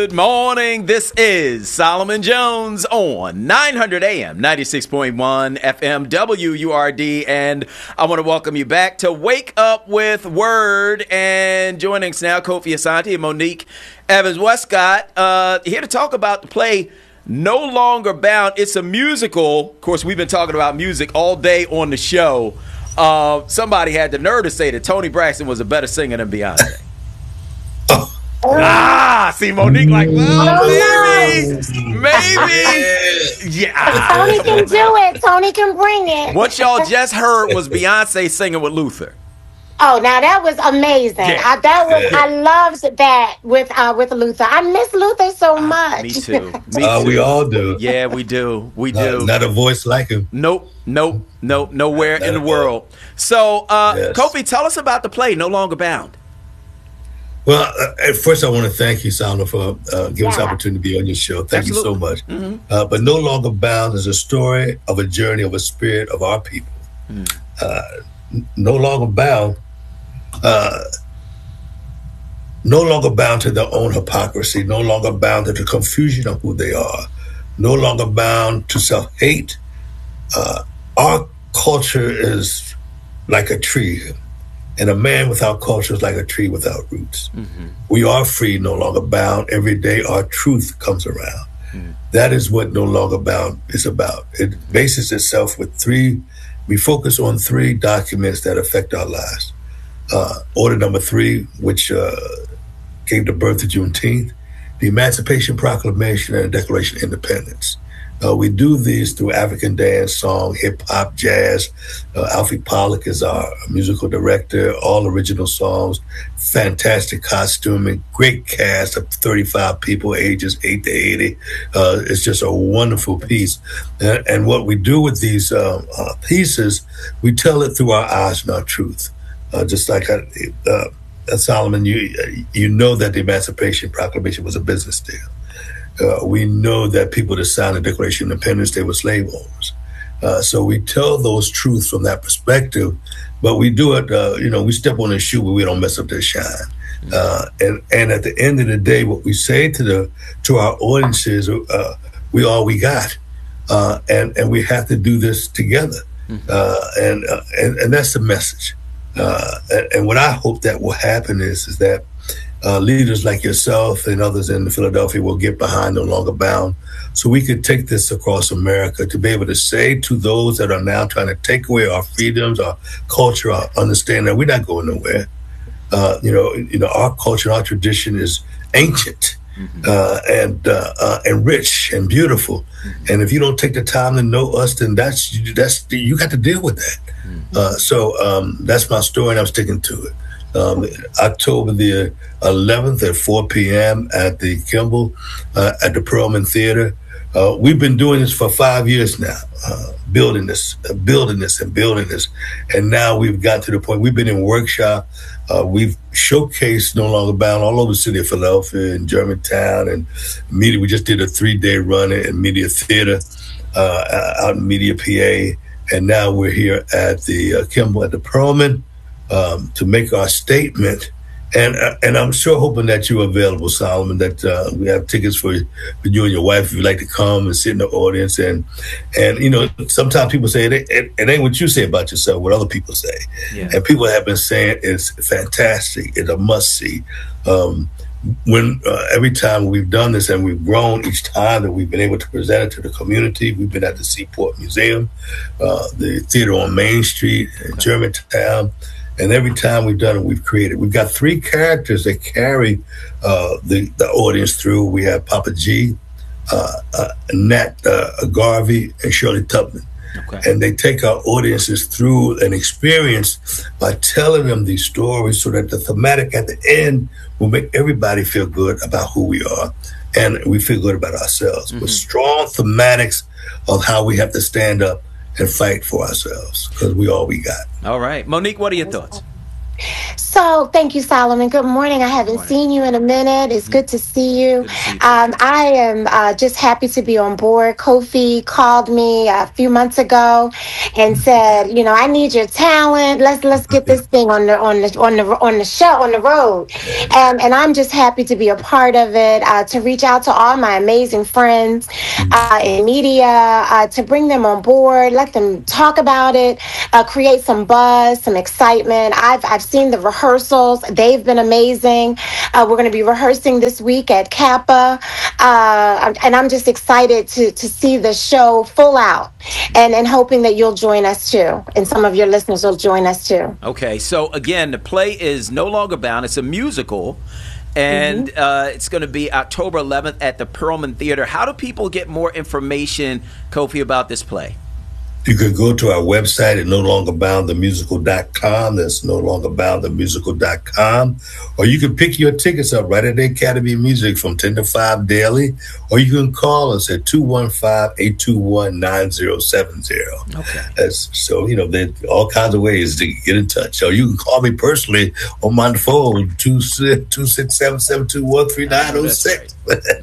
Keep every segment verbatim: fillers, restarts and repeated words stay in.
Good morning. This is Solomon Jones on nine hundred A M, ninety-six point one F M W U R D. And I want to welcome you back to Wake Up with Word. And joining us now, Kofi Asante and Monique Evans-Westcott, uh, here to talk about the play No Longer Bound. It's a musical. Of course, we've been talking about music all day on the show. Uh, somebody had the nerve to say that Toni Braxton was a better singer than Beyonce. Ah, see Monique like, well, maybe, maybe, yeah. Toni can do it. Toni can bring it. What y'all just heard was Beyonce singing with Luther. Oh, now that was amazing. Yeah. I, that was I loved that with uh, with Luther. I miss Luther so much. Me too. Me Uh, too. we all do. Yeah, we do. We do. Not, not a voice like him. Nope, nope, nope, nowhere Not in the at world. So, uh, Yes. Kofi, tell us about the play No Longer Bound. Well, uh, at first I want to thank you, Sandra, for uh, giving us the Yeah. opportunity to be on your show. Thank Absolutely. you so much. Mhm. Uh, but No Longer Bound is a story of a journey of a spirit of our people. Mm. Uh, no longer bound, uh, no longer bound to their own hypocrisy, no longer bound to the confusion of who they are, no longer bound to self-hate. Uh, our culture is like a tree. And a man without culture is like a tree without roots. Mm-hmm. We are free, no longer bound. Every day our truth comes around. Mm. That is what No Longer Bound is about. It bases itself with three, we focus on three documents that affect our lives. Uh, order number three, which uh, gave the birth to Juneteenth, the Emancipation Proclamation, and the Declaration of Independence. Uh, we do these through African dance, song, hip-hop, jazz. Uh, Alfie Pollock is our musical director, all original songs, fantastic costuming, great cast of thirty-five people, ages eight to eighty. Uh, it's just a wonderful piece. And, and what we do with these uh, uh, pieces, we tell it through our eyes and our truth. Uh, just like uh, uh, Solomon, you, you know that the Emancipation Proclamation was a business deal. Uh, we know that people that signed the Declaration of Independence, they were slave owners. Uh, so we tell those truths from that perspective, but we do it, uh, you know, we step on their shoe, but we don't mess up their shine. Uh, and, and at the end of the day, what we say to the to our audiences, uh, we all we got. Uh, and, and we have to do this together. Uh, and, uh, and and that's the message. Uh, and, and what I hope that will happen is, is that Uh, leaders like yourself and others in Philadelphia will get behind No Longer Bound, so we could take this across America to be able to say to those that are now trying to take away our freedoms, our culture, our understanding that we're not going nowhere. Uh, you know, you know, our culture, our tradition is ancient mm-hmm. uh, and uh, uh, and rich and beautiful. Mm-hmm. And if you don't take the time to know us, then that's that's you got to deal with that. Mm-hmm. Uh, so um, that's my story, and I'm sticking to it. Um, October the eleventh at four p.m. at the Kimball, uh, at the Perlman Theater. Uh, we've been doing this for five years now, uh, building this, uh, building this and building this. And now we've got to the point, we've been in workshop. Uh, we've showcased No Longer Bound all over the city of Philadelphia and Germantown and media. We just did a three-day run in Media Theater uh, out in Media, P A. And now we're here at the uh, Kimball at the Perlman. Um, to make our statement, and uh, and I'm sure hoping that you're available, Solomon, that uh, we have tickets for, for you and your wife if you'd like to come and sit in the audience. And, and you know, sometimes people say, it, it, it ain't what you say about yourself, what other people say. Yeah. And people have been saying it's fantastic, it's a must-see. Um, when uh, every time we've done this and we've grown each time that we've been able to present it to the community, we've been at the Seaport Museum, uh, the theater on Main Street in okay. Germantown. And every time we've done it, we've created. We've got three characters that carry uh, the, the audience through. We have Papa G, uh, uh, Nat uh, Garvey, and Shirley Tubman. Okay. And they take our audiences through an experience by telling them these stories so that the thematic at the end will make everybody feel good about who we are. And we feel good about ourselves. Mm-hmm. With strong thematics of how we have to stand up and fight for ourselves, because we all we got. All right. Monique, what are your thoughts? So, thank you, Solomon. Good morning. I haven't Morning. seen you in a minute. It's good to see you. Good to see you. Um, I am uh, just happy to be on board. Kofi called me a few months ago and said, "You know, I need your talent. Let's let's get this thing on the on the on the on the show on the road." And and I'm just happy to be a part of it. Uh, to reach out to all my amazing friends uh, in media, uh, to bring them on board, let them talk about it, uh, create some buzz, some excitement. I've I've seen the rehearsals. They've been amazing. Uh, we're going to be rehearsing this week at Kappa. Uh, and I'm just excited to, to see the show full out and, and hoping that you'll join us too. And some of your listeners will join us too. Okay. So, again, the play is No Longer Bound. It's a musical. And mm-hmm. uh, it's going to be October eleventh at the Perlman Theater. How do people get more information, Kofi, about this play? You can go to our website at no longer bound the musical dot com. That's no longer bound the musical dot com. Or you can pick your tickets up right at the Academy of Music from ten to five daily. Or you can call us at two one five, eight two one, nine zero seven zero. Okay. That's, so, you know, there's all kinds of ways to get in touch. So you can call me personally on my phone, two six seven, seven two one, three nine zero six.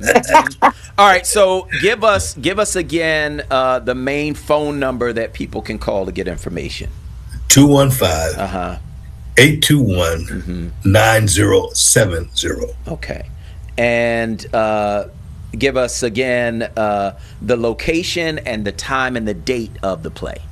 All right, so give us give us again uh, the main phone number that people can call to get information. two one five, eight two one, nine zero seven zero. Okay. And uh, give us again uh, the location and the time and the date of the play.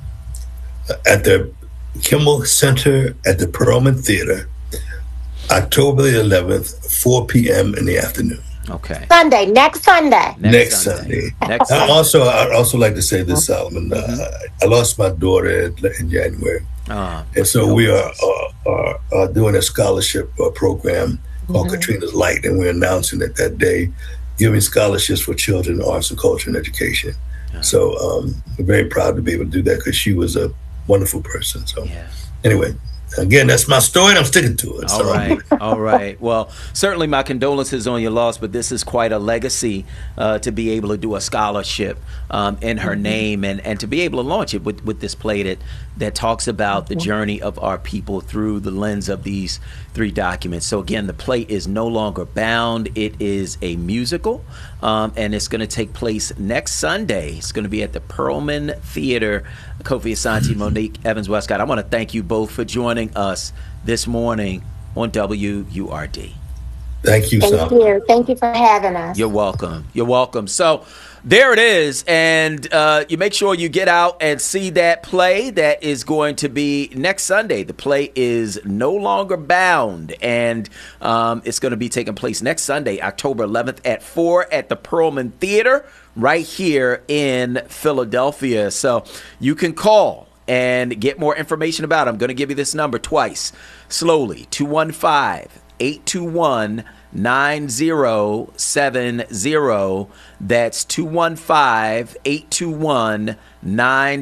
At the Kimmel Center at the Perlman Theater, October the eleventh, four p.m. in the afternoon. Okay. Sunday, next Sunday. Next, next Sunday. Sunday. Next Sunday. I also, I'd also like to say this, Solomon. Mm-hmm. Uh, I lost my daughter in January. Uh, and so we are, uh, are, are doing a scholarship uh, program called mm-hmm. Katrina's Light. And we're announcing it that day, giving scholarships for children in arts and culture and education. Uh, so um, we're very proud to be able to do that because she was a wonderful person. So yeah. Anyway. Again, that's my story, and I'm sticking to it. All so. right, all right. Well, certainly my condolences on your loss, but this is quite a legacy uh, to be able to do a scholarship um, in her mm-hmm. name and, and to be able to launch it with, with this play that, that talks about the journey of our people through the lens of these three documents. So, again, the play is No Longer Bound. It is a musical, um, and it's going to take place next Sunday. It's going to be at the Perlman Theater. Kofi Asante, Monique Evans-Westcott, I want to thank you both for joining us this morning on W U R D. Thank you, Thank Sam. you. Thank you for having us. You're welcome. You're welcome. So there it is. And uh, you make sure you get out and see that play that is going to be next Sunday. The play is No Longer Bound. And um, it's going to be taking place next Sunday, October eleventh at four at the Perlman Theater right here in Philadelphia. So you can call and get more information about it. I'm going to give you this number twice, slowly, two one five, eight two one, nine zero seven zero. That's two one five, eight two one, nine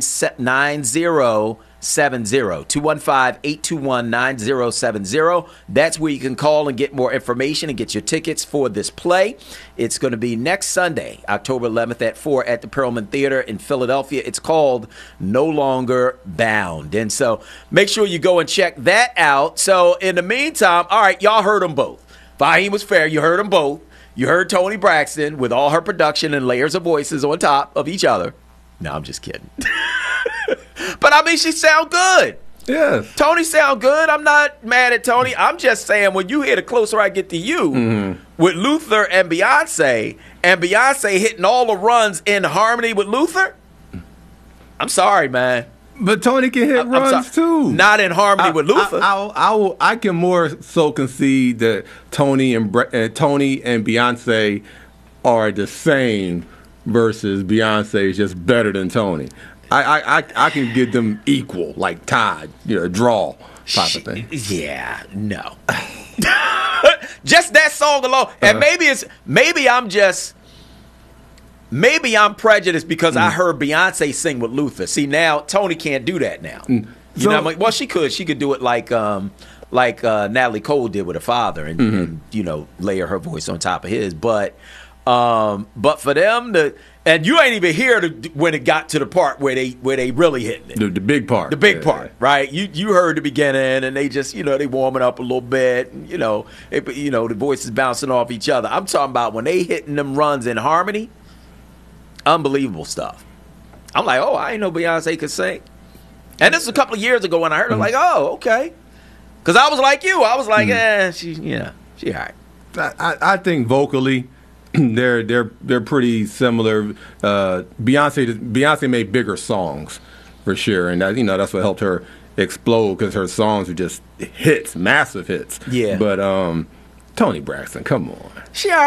zero seven zero. two one five, eight two one, nine zero seven zero. That's where you can call and get more information and get your tickets for this play. It's going to be next Sunday, October eleventh at four at the Perlman Theater in Philadelphia. It's called No Longer Bound. And so make sure you go and check that out. So in the meantime, all right, y'all heard them both. Fahim was fair. You heard them both. You heard Toni Braxton with all her production and layers of voices on top of each other. No, I'm just kidding. But I mean, she sound good. Yes. Toni sound good. I'm not mad at Toni. I'm just saying when you hear The Closer I Get to You mm-hmm. with Luther and Beyonce, and Beyonce hitting all the runs in harmony with Luther, I'm sorry, man. But Toni can hit I'm, runs I'm too. Not in harmony I, with Luther. I, I, I, will, I can more so concede that Toni and uh, Toni and Beyonce are the same versus Beyonce is just better than Toni. I, I, I can give them equal, like tied, you know, draw type she, of thing. Yeah, no. Just that song alone, and uh-huh. maybe it's maybe I'm just. Maybe I'm prejudiced because mm. I heard Beyonce sing with Luther. See, now Toni can't do that now. Mm. You so, know, what I mean? Well, she could. She could do it like um, like uh, Natalie Cole did with her father, and, mm-hmm. and you know, layer her voice on top of his. But Um, but for them to, and you ain't even here to, when it got to the part where they where they really hitting it. The, the big part. The big yeah. part, right? You you heard the beginning, and they just, you know, they warming up a little bit, and, you know, it, you know, the voices bouncing off each other. I'm talking about when they hitting them runs in harmony, unbelievable stuff. I'm like, oh, I ain't know Beyonce could sing. And this was a couple of years ago when I heard her, like, oh, okay. Because I was like you. I was like, eh, she, yeah, she all right. I, I, I think vocally, they're they're they're pretty similar. Uh, Beyonce Beyonce made bigger songs for sure, and that, you know, that's what helped her explode because her songs were just hits, massive hits. Yeah. But um, Toni Braxton, come on. She all right.